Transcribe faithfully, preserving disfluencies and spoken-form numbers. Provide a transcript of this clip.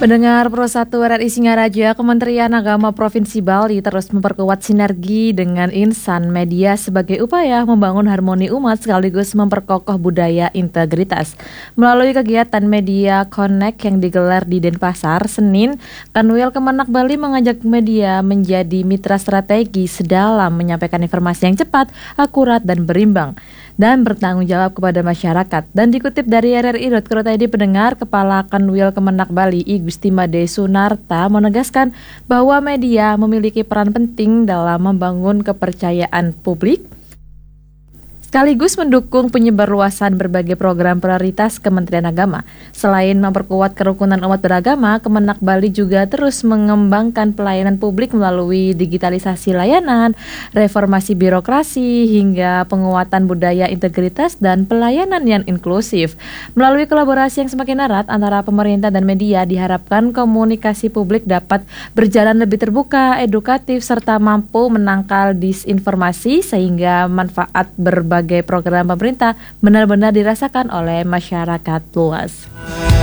Pendengar Persatuan R I Singaraja, Kementerian Agama Provinsi Bali terus memperkuat sinergi dengan insan media sebagai upaya membangun harmoni umat sekaligus memperkokoh budaya integritas. Melalui kegiatan Media Connect yang digelar di Denpasar, Senin, Kanwil Kemenak Bali mengajak media menjadi mitra strategis dalam menyampaikan informasi yang cepat, akurat, dan berimbang, dan bertanggung jawab kepada masyarakat. Dan dikutip dari R R I dot co dot I D, pendengar, Kepala Kanwil Kemenak Bali I Gusti Made Sunarta menegaskan bahwa media memiliki peran penting dalam membangun kepercayaan publik sekaligus mendukung penyebarluasan berbagai program prioritas Kementerian Agama. Selain memperkuat kerukunan umat beragama, Kemenak Bali juga terus mengembangkan pelayanan publik melalui digitalisasi layanan, reformasi birokrasi, hingga penguatan budaya integritas dan pelayanan yang inklusif. Melalui kolaborasi yang semakin erat antara pemerintah dan media, diharapkan komunikasi publik dapat berjalan lebih terbuka, edukatif, serta mampu menangkal disinformasi sehingga manfaat berbagai program pemerintah benar-benar dirasakan oleh masyarakat luas.